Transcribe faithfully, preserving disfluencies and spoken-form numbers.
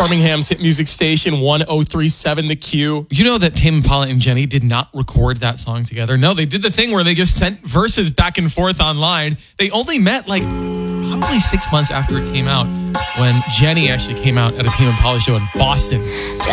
Birmingham's hit music station, one oh three point seven The Q. You know that Tame Impala and Jenny did not record that song together? No, they did the thing where they just sent verses back and forth online. They only met like probably six months after it came out, when Jenny actually came out at a Tame Impala show in Boston.